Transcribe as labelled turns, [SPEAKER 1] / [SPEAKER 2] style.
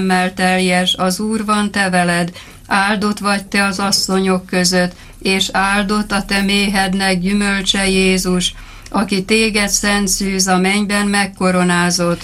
[SPEAKER 1] teljes, az Úr van te veled, áldott vagy te az asszonyok között, és áldott a te méhednek gyümölcse Jézus, aki téged szent szűz a mennyben megkoronázott,